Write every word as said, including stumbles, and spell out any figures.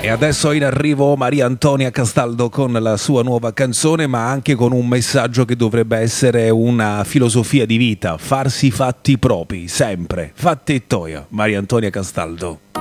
E adesso in arrivo Maria Antonia Castaldo con la sua nuova canzone, ma anche con un messaggio che dovrebbe essere una filosofia di vita: farsi i fatti propri, sempre. Fatti e toia, Maria Antonia Castaldo.